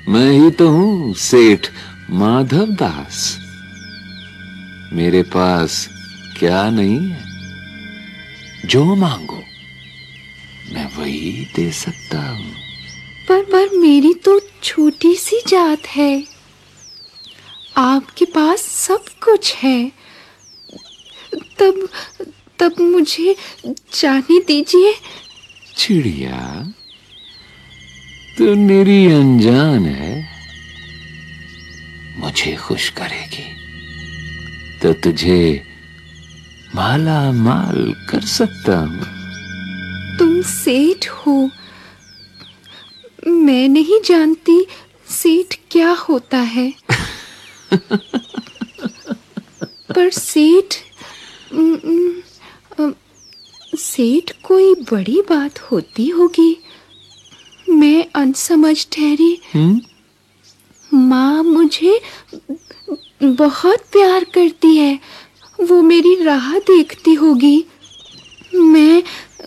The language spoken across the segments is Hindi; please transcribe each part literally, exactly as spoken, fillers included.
मैं ही तो हूं सेठ माधव दास। मेरे पास क्या नहीं है, जो मांगो मैं वही दे सकता हूं। पर पर मेरी तो छोटी सी जात है, आपके पास सब कुछ है। तब तब मुझे जाने दीजिए। चिड़िया, तू मेरी अनजान है, मुझे खुश करेगी तो तुझे माला माल कर सकता हूं। तुम सेठ हो, मैं नहीं जानती सेठ क्या होता है। पर सेठ सेठ कोई बड़ी बात होती होगी, मैं अनसमझ ठहरी। माँ मुझे बहुत प्यार करती है, वो मेरी राह देखती होगी। मैं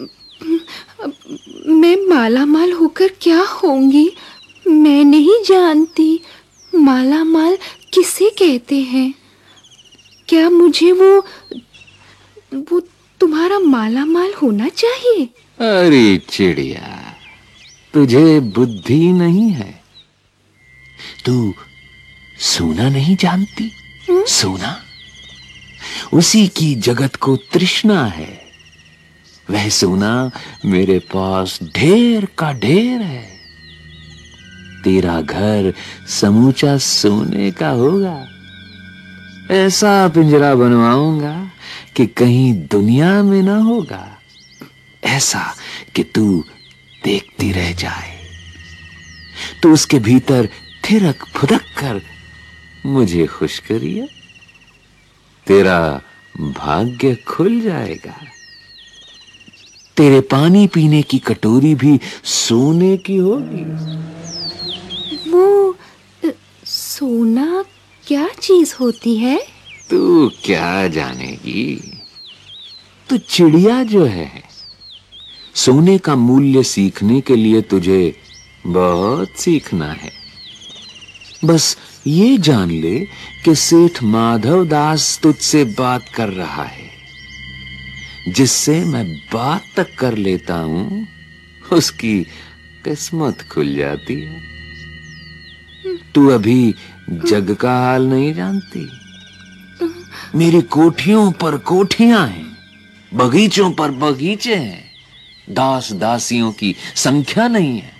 मैं माला माल होकर क्या होंगी, मैं नहीं जानती माला माल किसे कहते हैं। क्या मुझे वो वो तुम्हारा माला माल होना चाहिए? अरे चिड़िया, तुझे बुद्धि नहीं है, तू सोना नहीं जानती? हुँ? सोना उसी की जगत को तृष्णा है। वह सोना मेरे पास ढेर का ढेर है। तेरा घर समूचा सोने का होगा। ऐसा पिंजरा बनवाऊंगा कि कहीं दुनिया में ना होगा, ऐसा कि तू देखती रह जाए। तू उसके भीतर थिरक फुदक कर मुझे खुश करिए, तेरा भाग्य खुल जाएगा। तेरे पानी पीने की कटोरी भी सोने की होगी। वो सोना क्या चीज होती है? तू क्या जानेगी? तू चिड़िया जो है, सोने का मूल्य सीखने के लिए तुझे बहुत सीखना है। बस ये जान ले कि सेठ माधव दास तुझसे बात कर रहा है। जिससे मैं बात तक कर लेता हूं, उसकी किस्मत खुल जाती है। तू अभी जग का हाल नहीं जानती। मेरी कोठियों पर कोठियां हैं, बगीचों पर बगीचे हैं, दास दासियों की संख्या नहीं है।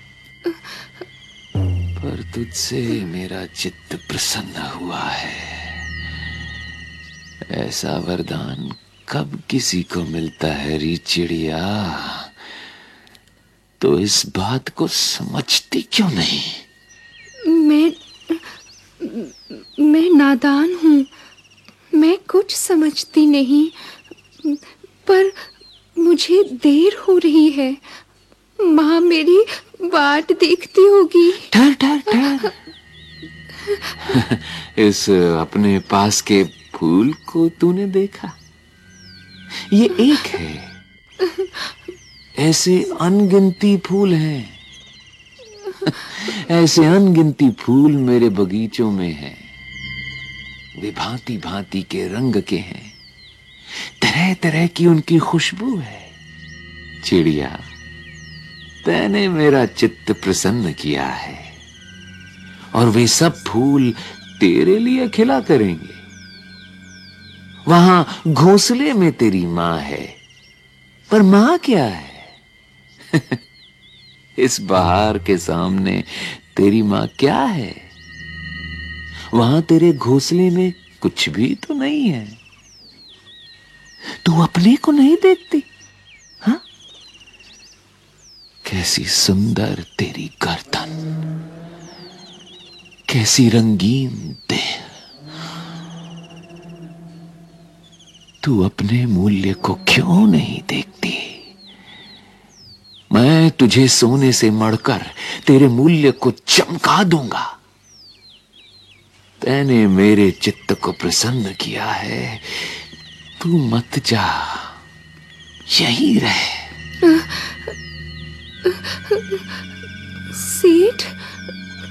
पर तुझसे मेरा चित्त प्रसन्न हुआ है। ऐसा वरदान कब किसी को मिलता है री चिड़िया? तो इस बात को समझती क्यों नहीं? मैं मैं नादान हूँ, मैं कुछ समझती नहीं। पर मुझे देर हो रही है, माँ मेरी बाट देखती होगी। ठहर ठहर ठहर। इस अपने पास के फूल को तूने देखा? ये एक है, ऐसे अनगिनती फूल हैं। ऐसे अनगिनती फूल मेरे बगीचों में हैं। वे भांति भांति के रंग के हैं, तरह तरह की उनकी खुशबू है। चिड़िया, तैने मेरा चित्त प्रसन्न किया है और वे सब फूल तेरे लिए खिला करेंगे। वहां घोंसले में तेरी मां है, पर मां क्या है? इस बहार के सामने तेरी मां क्या है? वहां तेरे घोंसले में कुछ भी तो नहीं है। तू अपने को नहीं देखती? हाँ? कैसी सुंदर तेरी गर्दन, कैसी रंगीन देह। तू अपने मूल्य को क्यों नहीं देखती? मैं तुझे सोने से मढ़कर तेरे मूल्य को चमका दूंगा। तैने मेरे चित्त को प्रसन्न किया है, तू मत जा, यहीं रह। सेठ,